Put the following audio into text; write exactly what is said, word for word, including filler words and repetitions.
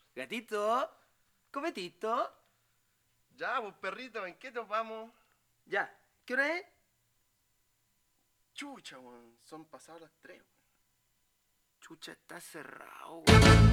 Gatito, cometito. Ya, pues perrito, ¿en qué nos vamos? Ya, ¿qué hora es? Chucha, weón. Son pasadas las tres, weón. Chucha, está cerrado, weón.